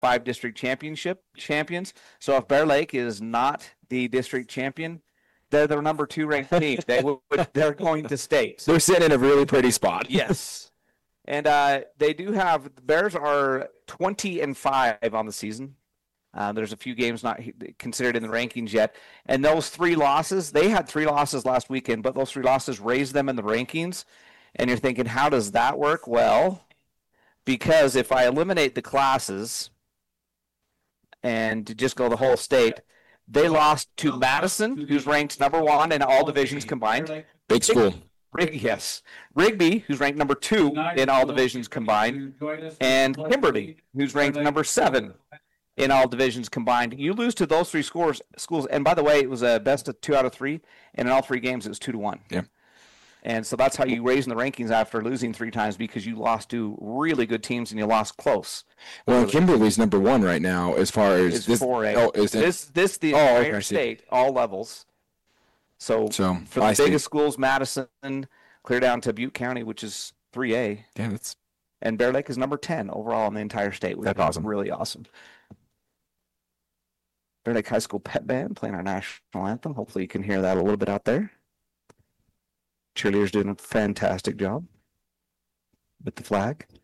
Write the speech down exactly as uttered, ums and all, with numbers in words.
five district championship champions. So if Bear Lake is not the district champion, they're the number two ranked team. They would, they're going to state. They're sitting in a really pretty spot. Yes. And uh, they do have, the Bears are twenty and five on the season. Uh, there's a few games not considered in the rankings yet. And those three losses, they had three losses last weekend, but those three losses raised them in the rankings. And you're thinking, how does that work? Well, because if I eliminate the classes and just go the whole state, they lost to Madison, who's ranked number one in all divisions combined. Big school. Rig, yes. Rigby, who's ranked number two in all divisions combined, and Kimberly, who's ranked number seven in all divisions combined. You lose to those three scores, schools, and by the way, it was a best of two out of three, and in all three games, it was two to one. Yeah. And so that's how you raise in the rankings after losing three times, because you lost to really good teams and you lost close. Well, Kimberly's number one right now as far as It's this. four A. Oh, is it? This this the Oh, okay, entire I see. state, all levels. So, So, for the I see. biggest schools, Madison, clear down to Butte County, which is three A, Yeah, that's and Bear Lake is number ten overall in the entire state, which That's is awesome. really awesome. Bear Lake High School Pep Band playing our national anthem. Hopefully you can hear that a little bit out there. Cheerleaders doing a fantastic job with the flag.